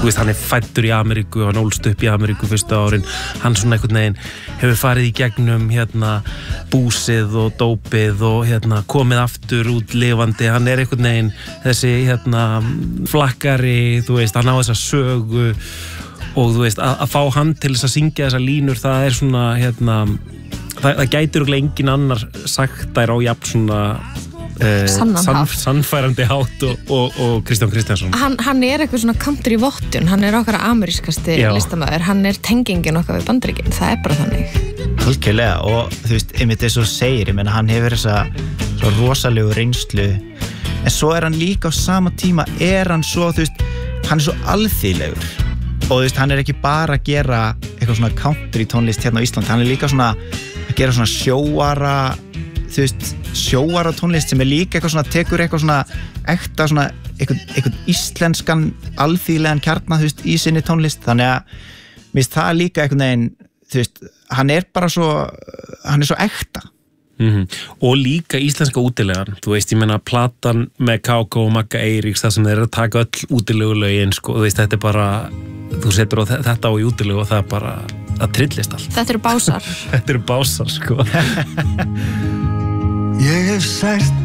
þú veist, hann fæddur í Ameríku, hann ólst upp í Ameríku fyrstu árin, hann svona einhvern veginn hefur farið í gegnum búsið og dópið og komið aftur út lifandi, hann einhvern veginn þessi flakkari, þú veist, hann á þessa sögu og þú veist, að fá hann til þess að syngja þessar línur, það svona það gætir og engin annar sagt þær á jafn svona sannfærandi hátt og Kristján Kristjánsson. Hann eitthvað svona country vottun, hann okkar amerískasti listamaður, hann tengingin okkar við Bandaríkin, það bara þannig. Algjörlega, og þú veist, einmitt eins og segir, ég meina hann hefur þessa svo rosalegu reynslu, en svo hann líka á sama tíma, hann svo, þú veist, hann svo alþýðlegur, og þú veist, hann ekki bara að gera eitthvað svona country tónlist hérna á Íslandi, hann líka svona að gera svona sjóara, þú veist, sjóara tónlist sem líka eitthvað svona, tekur eitthvað svona ekta svona, eitthvað íslenskan alþýðlegan kjarna, þú veist, í sinni tónlist, þannig að mér finnst það líka einhvern veginn, þú veist, hann bara svo, hann svo ekta. Og líka íslenska útilegan, þú veist, ég meina platan með K.K. og Magga Eiríks, það sem þeir að taka öll útilegulögin, sko, þú veist, þetta bara, þú setur þetta á í útilegu og það bara, það trillist allt. Þetta eru básar. Þetta eru básar, sko. Ég hef sært